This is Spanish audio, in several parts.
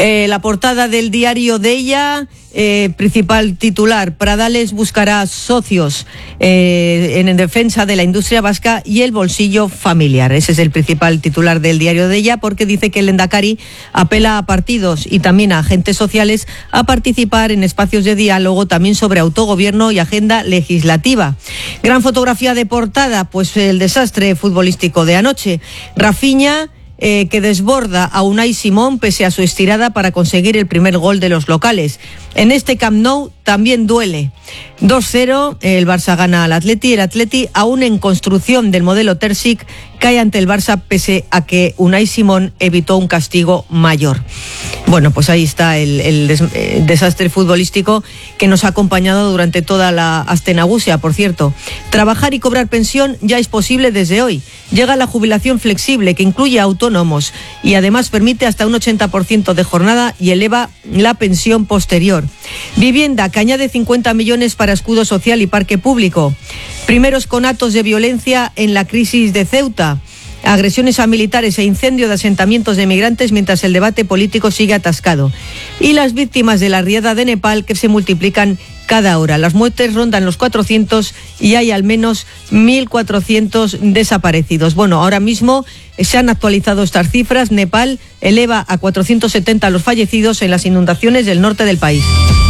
La portada del diario Deia, principal titular: Pradales buscará socios en defensa de la industria vasca y el bolsillo familiar. Ese es el principal titular del diario Deia, porque dice que el Lehendakari apela a partidos y también a agentes sociales a participar en espacios de diálogo también sobre autogobierno y agenda legislativa. Gran fotografía de portada, pues el desastre futbolístico de anoche. Rafinha, que desborda a Unai Simón pese a su estirada para conseguir el primer gol de los locales. En este Camp Nou también duele. 2-0, el Barça gana al Atleti. El Atleti, aún en construcción del modelo Terzic, cae ante el Barça pese a que Unai Simón evitó un castigo mayor. Bueno, pues ahí está el desastre futbolístico que nos ha acompañado durante toda la Astenagusia, por cierto. Trabajar y cobrar pensión ya es posible desde hoy. Llega la jubilación flexible, que incluye a autónomos y además permite hasta un 80% de jornada y eleva la pensión posterior. Vivienda, que añade 50 millones para escudo social y parque público. Primeros conatos de violencia en la crisis de Ceuta. Agresiones a militares e incendio de asentamientos de migrantes mientras el debate político sigue atascado. Y las víctimas de la riada de Nepal, que se multiplican cada hora. Las muertes rondan los 400 y hay al menos 1.400 desaparecidos. Bueno, ahora mismo se han actualizado estas cifras. Nepal eleva a 470 los fallecidos en las inundaciones del norte del país.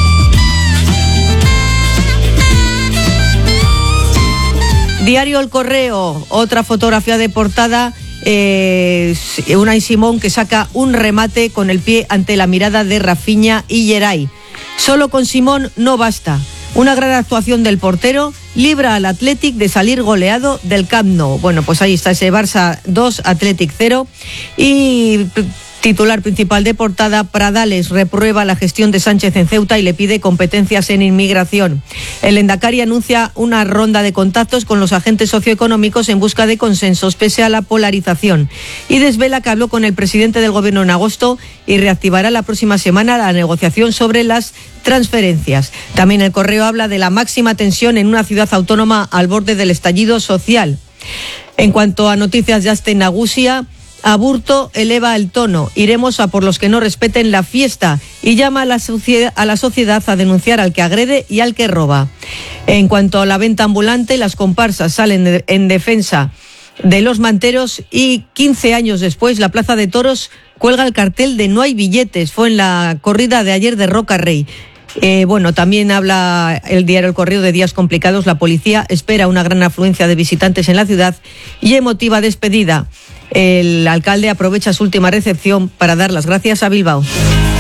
Diario El Correo, otra fotografía de portada, Unai Simón, que saca un remate con el pie ante la mirada de Rafinha y Geray. Solo con Simón no basta. Una gran actuación del portero libra al Athletic de salir goleado del Camp Nou. Bueno, pues ahí está ese Barça 2, Athletic 0. Y titular principal de portada: Pradales reprueba la gestión de Sánchez en Ceuta y le pide competencias en inmigración. El Lehendakari anuncia una ronda de contactos con los agentes socioeconómicos en busca de consensos pese a la polarización. Y desvela que habló con el presidente del gobierno en agosto y reactivará la próxima semana la negociación sobre las transferencias. También El Correo habla de la máxima tensión en una ciudad autónoma al borde del estallido social. En cuanto a noticias de Astenagusia, Aburto eleva el tono: iremos a por los que no respeten la fiesta, y llama a la sociedad a denunciar al que agrede y al que roba. En cuanto a la venta ambulante, las comparsas salen en defensa de los manteros y 15 años después la Plaza de Toros cuelga el cartel de no hay billetes. Fue en la corrida de ayer de Roca Rey. Bueno, también habla el diario El Correo de días complicados. La policía espera una gran afluencia de visitantes en la ciudad y emotiva despedida. El alcalde aprovecha su última recepción para dar las gracias a Bilbao.